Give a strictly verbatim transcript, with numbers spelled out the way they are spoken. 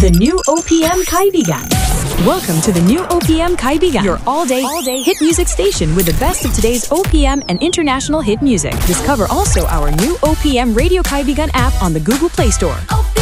The new O P M Kaibigan. Welcome to the new O P M Kaibigan, your all-day, all-day hit music station with the best of today's O P M and international hit music. Discover also our new O P M Radio Kaibigan app on the Google Play Store.